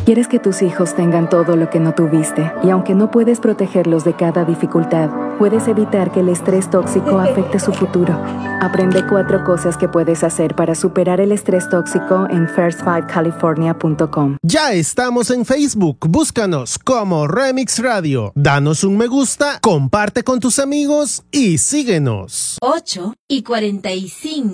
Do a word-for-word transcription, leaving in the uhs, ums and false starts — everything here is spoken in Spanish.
Quieres que tus hijos tengan todo lo que no tuviste, y aunque no puedes protegerlos de cada dificultad, puedes evitar que el estrés tóxico afecte su futuro. Aprende cuatro cosas que puedes hacer para superar el estrés tóxico en first five california punto com. Ya estamos en Facebook, búscanos como Remix Radio. Danos un me gusta, comparte con tus amigos y síguenos. ocho y cuarenta y cinco.